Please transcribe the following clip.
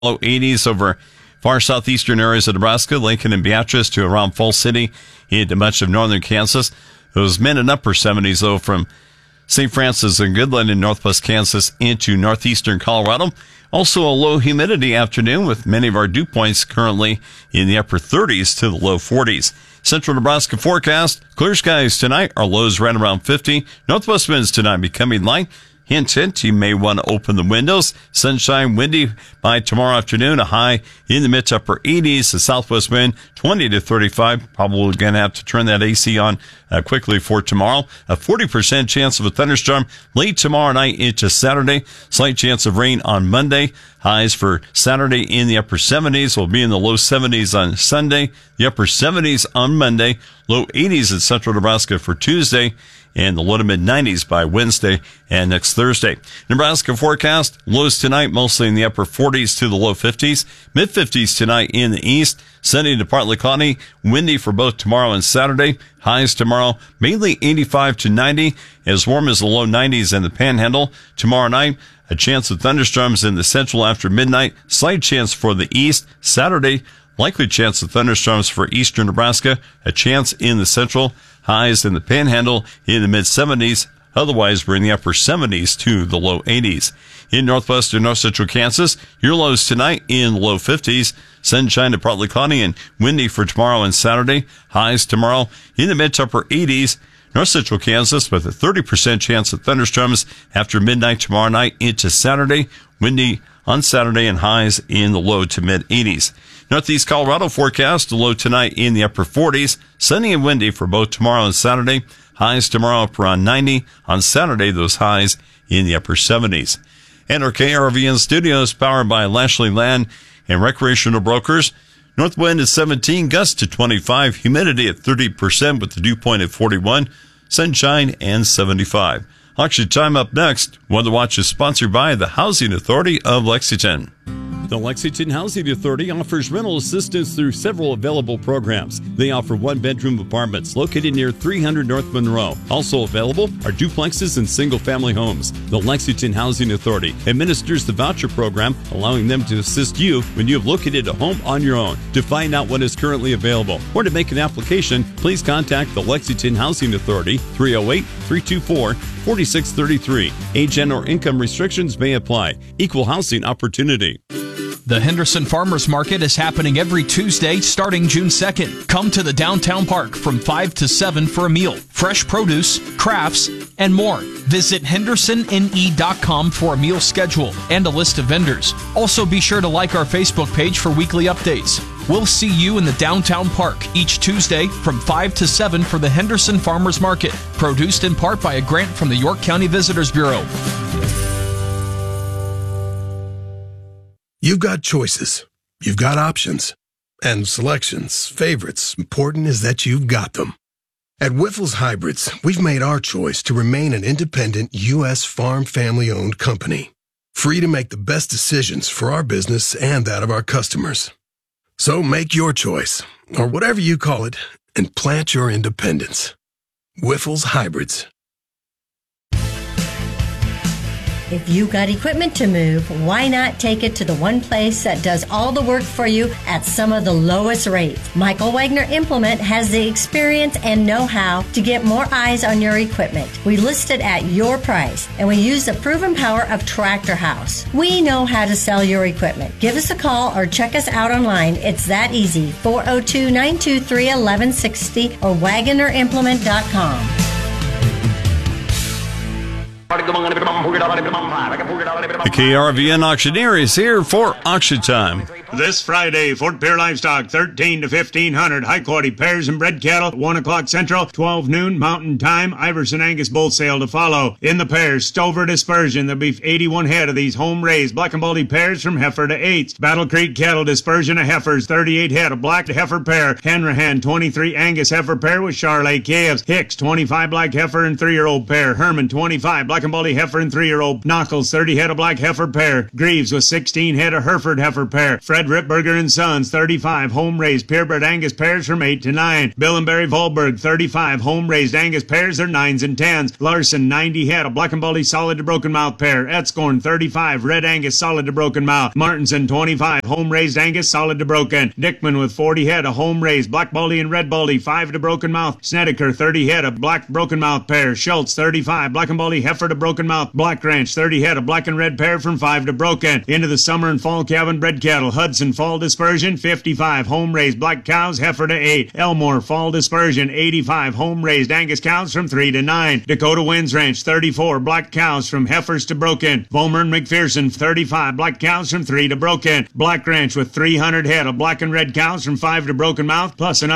low 80s over far southeastern areas of Nebraska, Lincoln and Beatrice to around Falls City into much of northern Kansas. Those mid and upper 70s, though, from St. Francis and Goodland in northwest Kansas into northeastern Colorado. Also a low humidity afternoon with many of our dew points currently in the upper 30s to the low 40s. Central Nebraska forecast, clear skies tonight. Our lows right around 50. Northwest winds tonight becoming light. Hint, you may want to open the windows. Sunshine, windy by tomorrow afternoon. A high in the mid to upper 80s. The southwest wind 20 to 35. Probably going to have to turn that AC on quickly for tomorrow. A 40% chance of a thunderstorm late tomorrow night into Saturday. Slight chance of rain on Monday. Highs for Saturday in the upper 70s. Will be in the low 70s on Sunday. The upper 70s on Monday. Low 80s in central Nebraska for Tuesday. And the low to mid-90s by Wednesday and next Thursday. Nebraska forecast, lows tonight mostly in the upper 40s to the low 50s. Mid-50s tonight in the east. Sunny to partly cloudy. Windy for both tomorrow and Saturday. Highs tomorrow mainly 85 to 90. As warm as the low 90s in the Panhandle. Tomorrow night, a chance of thunderstorms in the central after midnight. Slight chance for the east. Saturday, likely chance of thunderstorms for eastern Nebraska. A chance in the central. Highs in the Panhandle in the mid-70s. Otherwise, we're in the upper 70s to the low 80s. In northwestern north central Kansas, your lows tonight in the low 50s. Sunshine to partly cloudy and windy for tomorrow and Saturday. Highs tomorrow in the mid to upper 80s. North central Kansas with a 30% chance of thunderstorms after midnight tomorrow night into Saturday. Windy on Saturday and highs in the low to mid 80s. Northeast Colorado forecast, the low tonight in the upper 40s. Sunny and windy for both tomorrow and Saturday. Highs tomorrow up around 90. On Saturday, those highs in the upper 70s. And our KRVN studios powered by Lashley Land and Recreational Brokers. North wind at 17, gusts to 25, humidity at 30% with the dew point at 41, sunshine and 75. Auction time up next. Weather Watch is sponsored by the Housing Authority of Lexington. The Lexington Housing Authority offers rental assistance through several available programs. They offer one-bedroom apartments located near 300 North Monroe. Also available are duplexes and single-family homes. The Lexington Housing Authority administers the voucher program, allowing them to assist you when you have located a home on your own. To find out what is currently available or to make an application, please contact the Lexington Housing Authority, 308-324-4633. Age and/or income restrictions may apply. Equal housing opportunity. The Henderson Farmers Market is happening every Tuesday starting June 2nd. Come to the downtown park from 5 to 7 for a meal, fresh produce, crafts, and more. Visit hendersonne.com for a meal schedule and a list of vendors. Also be sure to like our Facebook page for weekly updates. We'll see you in the downtown park each Tuesday from 5 to 7 for the Henderson Farmers Market, produced in part by a grant from the York County Visitors Bureau. You've got choices. You've got options. And selections, favorites. Important is that you've got them. At Wyffels Hybrids, we've made our choice to remain an independent U.S. farm family-owned company, free to make the best decisions for our business and that of our customers. So make your choice, or whatever you call it, and plant your independence. Wyffels Hybrids. If you got equipment to move, why not take it to the one place that does all the work for you at some of the lowest rates? Michael Wagner Implement has the experience and know-how to get more eyes on your equipment. We list it at your price, and we use the proven power of Tractor House. We know how to sell your equipment. Give us a call or check us out online. It's that easy. 402-923-1160 or WagnerImplement.com. The KRVN Auctioneer is here for auction time. This Friday, Fort Pierre Livestock, 13 to 1500. High-quality pairs and bred cattle, 1 o'clock Central, 12 noon Mountain Time. Iverson Angus bull sale to follow. In the pairs, Stover Dispersion. There'll be 81 head of these home-raised black and baldy pairs from heifer to eighths. Battle Creek Cattle Dispersion of heifers, 38 head of black heifer pair. Hanrahan, 23 Angus heifer pair with Charolais calves. Hicks, 25 black heifer and 3-year-old pair. Herman, 25 black and baldy heifer and 3-year-old. Knuckles, 30 head of black heifer pair. Greaves with 16 head of Hereford heifer pair. Fred Fred Ripberger and Sons, 35 home-raised purebred Angus pairs from 8 to 9. Bill and Barry Volberg, 35 home-raised Angus pairs, they're 9s and 10s. Larson, 90 head, a Black and Baldy solid to broken mouth pair. Etzkorn, 35 red Angus solid to broken mouth. Martinson, 25 home-raised Angus solid to broken. Dickman with 40 head, a home-raised Black Baldy and red Baldy, 5 to broken mouth. Snedeker, 30 head, a black broken mouth pair. Schultz, 35 Black and Baldy heifer to broken mouth. Black Ranch, 30 head, a black and red pair from 5 to broken. Into the summer and fall calving bred cattle. Hudson, fall dispersion, 55 home-raised black cows, heifer to 8. Elmore, fall dispersion, 85 home-raised Angus cows from 3 to 9. Dakota Winds Ranch, 34 black cows from heifers to broken. Vollmer and McPherson, 35 black cows from 3 to broken. Black Ranch with 300 head of black and red cows from 5 to broken mouth, plus another